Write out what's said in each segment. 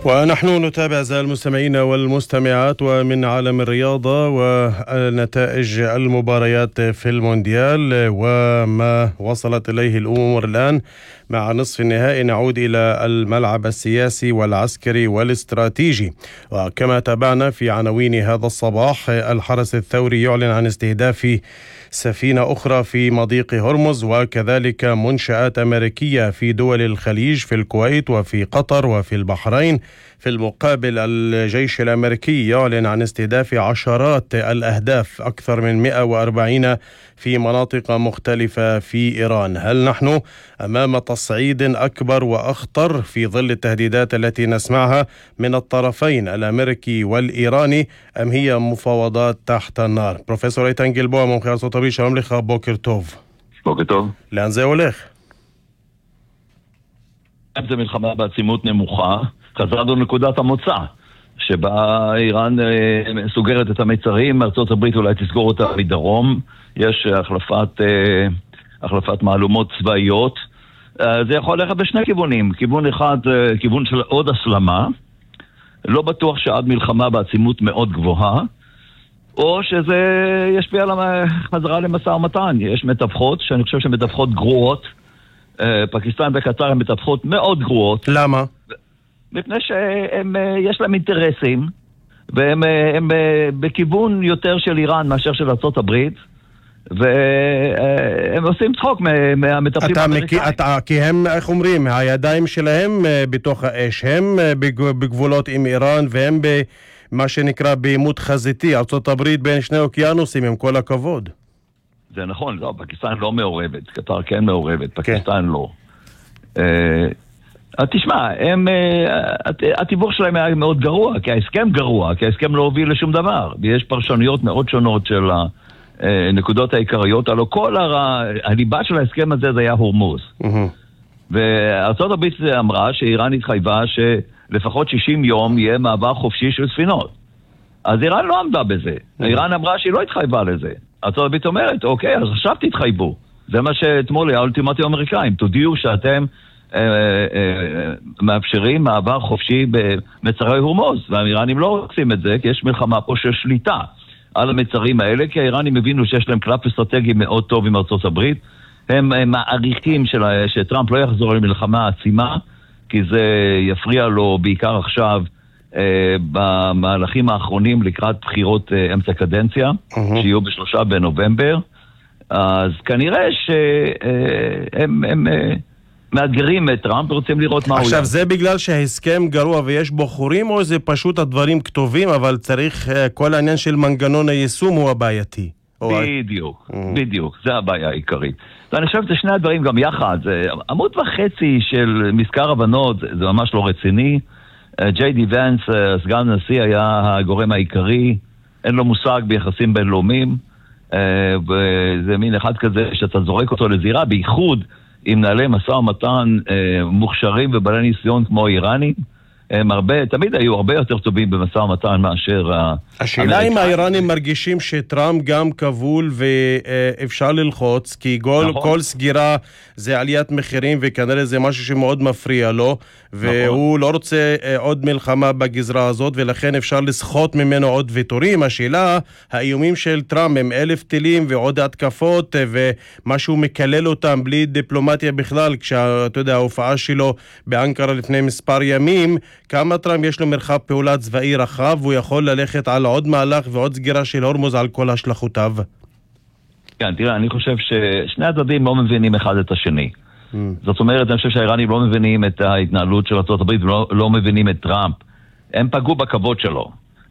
ونحن نتابع أعزائي المستمعين والمستمعات ومن عالم الرياضة ونتائج المباريات في المونديال وما وصلت إليه الأمور الآن. مع نصف النهائي نعود إلى الملعب السياسي والعسكري والاستراتيجي. وكما تابعنا في عناوين هذا الصباح، الحرس الثوري يعلن عن استهداف سفينة أخرى في مضيق هرمز، وكذلك منشآت أمريكية في دول الخليج في الكويت وفي قطر وفي البحرين. في المقابل الجيش الأمريكي يعلن عن استهداف عشرات الأهداف، أكثر من 140 في مناطق مختلفة في إيران. هل نحن أمام تصعيد أكبر وأخطر في ظل التهديدات التي نسمعها من الطرفين الأمريكي والإيراني، أم هي مفاوضات تحت النار؟ פרופסור איתן גלבוע, מומחה ארצות הברית, שלום לך, בוקר טוב. בוקר טוב. לאן זה הולך? זה מלחמה בעצימות נמוכה. חזרנו לנקודת המוצא שבה איראן סוגרת את המצרים, ארצות הברית אולי תסגור אותה מדרום, יש החלפת מעלומות צבאיות. זה יכול ללכת בשני כיוונים. כיוון אחד, כיוון של עוד הסלמה, לא בטוח שעד מלחמה בעצימות מאוד גבוהה, או שזה ישפיע על החזרה למשא ומתן. יש מתווכות שאני חושב שהן מתווכות גרועות. פקיסטן וקטר הן מתווכות מאוד גרועות. למה? מפני שיש להם אינטרסים, והם בכיוון יותר של איראן מאשר של ארצות הברית, והם עושים צחוק מהמתווכים האמריקאים. כי הם, איך אומרים, הידיים שלהם בתוך האש, הם בגבולות עם איראן, והם במה שנקרא בעימות חזיתי, ארצות הברית בין שני אוקיינוסים, עם כל הכבוד. זה נכון, לא, פקיסטן לא מעורבת, קטר כן מעורבת, פקיסטן לא. תשמע, התיווך שלהם היה מאוד גרוע, כי ההסכם גרוע, כי ההסכם לא הוביל לשום דבר, ויש פרשנויות מאוד שונות של הנקודות העיקריות, הלוא כל הליבה של ההסכם הזה זה היה הורמוז. וארצות הברית אמרה שאיראן התחייבה שלפחות 60 יום יהיה מעבר חופשי של ספינות. אז איראן לא עמדה בזה. איראן אמרה שהיא לא התחייבה לזה. ארצות הברית אומרת, אוקיי, אז עכשיו תתחייבו. זה מה שאתמול היה האולטימטים האמריקאים. תודיעו שאתם מאפשרים מעבר חופשי במצרי הורמוז. והאיראנים לא רוצים את זה, כי יש מלחמה פה של שליטה על המצרים האלה, כי האיראנים הבינו שיש להם קלף אסטרטגי מאוד טוב עם ארצות הברית. הם מעריכים שטראמפ לא יחזור למלחמה עצימה, כי זה יפריע לו בעיקר עכשיו במהלכים האחרונים לקראת בחירות אמצע קדנציה, שיהיו ב3 בנובמבר. אז כנראה שהם מאתגרים את טראמפ ורוצים לראות מה הוא... עכשיו, זה בגלל שההסכם גרוע ויש בו חורים, או זה פשוט הדברים כתובים, אבל צריך כל העניין של מנגנון היישום הוא הבעייתי? בדיוק, זה הבעיה העיקרית. ואני חושב שזה שני הדברים גם יחד, זה 1.5 עמוד של מזכר הבנות, זה ממש לא רציני. ג'יי די ונס, סגן הנשיא, היה הגורם העיקרי, אין לו מושג ביחסים בינלאומיים, וזה מין אחד כזה שאתה זורק אותו לזירה, בייחוד עם נעלי משא ומתן מוכשרים ובעלי ניסיון כמו איראנים. הם תמיד היו הרבה יותר טובים במשא ומתן מאשר השאלה אם האיראנים מרגישים שטראמפ גם כבול ואפשר ללחוץ, כי כל סגירה זה עליית מחירים, וכנראה זה משהו שמאוד מפריע לו, והוא לא רוצה עוד מלחמה בגזרה הזאת, ולכן אפשר לסחוט ממנו עוד ויתורים. השאלה, האיומים של טראמפ הם 1,000 טילים ועוד התקפות, ומשהו מקלל אותם בלי דיפלומטיה בכלל. כשאתה יודע, ההופעה שלו באנקרה לפני מספר ימים, כמה טראמפ יש לו מרחב פעולה צבאי רחב, והוא יכול ללכת על עוד מהלך ועוד סגירה של הורמוז על כל השלכותיו. כן, תראה, אני חושב ששני הצדדים לא מבינים אחד את השני. זאת אומרת, אני חושב שהאיראנים לא מבינים את ההתנהלות של ארצות הברית, ולא מבינים את טראמפ. הם פגעו בכבוד שלו.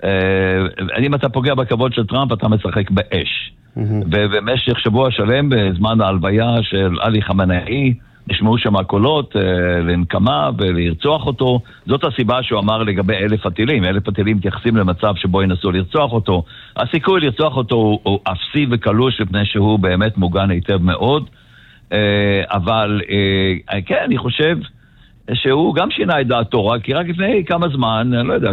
אם אתה פוגע בכבוד של טראמפ, אתה משחק באש. ובמשך שבוע שלם, בזמן ההלוויה של עלי חמנאי, נשמעו שם קולות לנקמה ולרצוח אותו. זאת הסיבה שהוא אמר לגבי 1,000 הטילים. 1,000 הטילים מתייחסים למצב שבו ינסו לרצוח אותו. הסיכוי לרצוח אותו הוא אפסי וקלוש, לפני שהוא באמת מוגן היטב מאוד. אבל כן, אני חושב שהוא גם שינה את דעתו, כי רק לפני כמה זמן, אני לא יודע,